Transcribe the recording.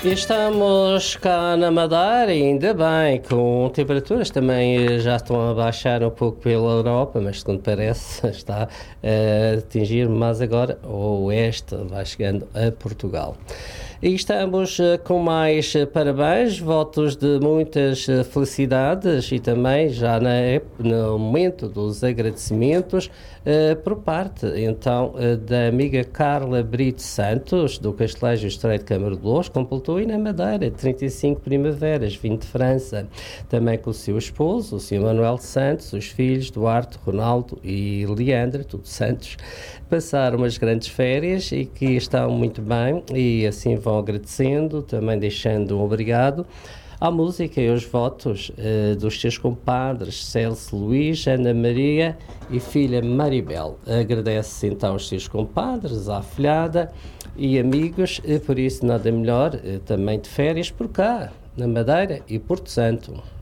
Estamos cá na Madeira, e ainda bem, com temperaturas também já estão a baixar um pouco pela Europa, mas segundo parece está a atingir mais agora o oeste, vai chegando a Portugal. E estamos com mais parabéns, votos de muitas felicidades e também já no momento dos agradecimentos por parte então da amiga Carla Brito Santos, do Castelegio Estreito de Câmara de Louros, completou e na Madeira 35 primaveras, vindo de França, também com o seu esposo, o Sr. Manuel Santos, os filhos Duarte, Ronaldo e Leandro, tudo Santos, passaram umas grandes férias e que estão muito bem e assim vão agradecendo, também deixando um obrigado à música e aos votos dos seus compadres Celso Luís, Ana Maria e filha Maribel. Agradece então aos seus compadres, à afilhada e amigos, por isso nada melhor também de férias por cá, na Madeira e Porto Santo.